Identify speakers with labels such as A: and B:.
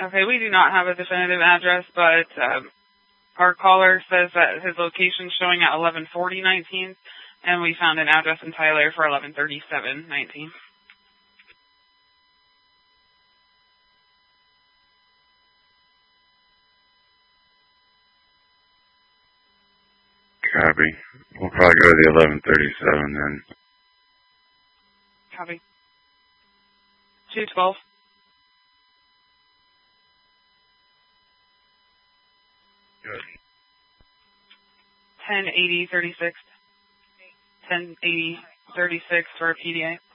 A: Okay, we do not have a definitive address, but our caller says that his location's showing at 1140 19th, and we found an address in Tyler for 1137 19th.
B: Copy. We'll probably go to the 1137 then.
A: Copy. 212.
B: Good.
A: 1080 36. 1080 36 for a PDA.